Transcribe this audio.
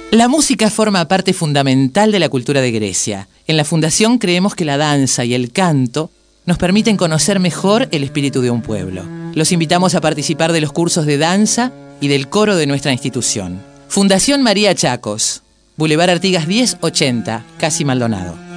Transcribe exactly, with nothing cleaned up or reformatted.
La música forma parte fundamental de la cultura de Grecia. En la Fundación creemos que la danza y el canto nos permiten conocer mejor el espíritu de un pueblo. Los invitamos a participar de los cursos de danza y del coro de nuestra institución. Fundación María Chacos, Boulevard Artigas diez ochenta, Casi Maldonado.